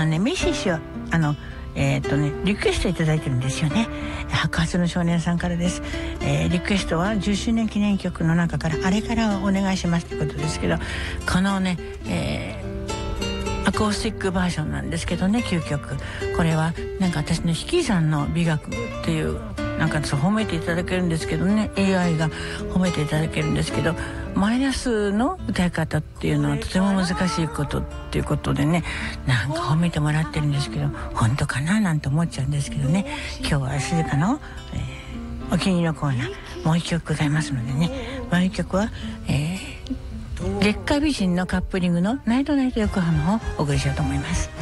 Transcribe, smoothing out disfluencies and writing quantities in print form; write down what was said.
メッセージをリクエストいただいてるんですよね。白髪の少年さんからです。リクエストは10周年記念曲の中からあれからお願いしますということですけど、このね、アコースティックバージョンなんですけどね、9曲。これはなんか私の引き算の美学っていうなんかそう褒めていただけるんですけどね、 AI が褒めていただけるんですけど、マイナスの歌い方っていうのはとても難しいことっていうことでね、なんか褒めてもらってるんですけど、本当かななんて思っちゃうんですけどね。今日は静香の、お気に入りのコーナーもう一曲ございますのでね、もう一曲は、月下美人のカップリングのナイトナイト横浜をお送りしようと思います。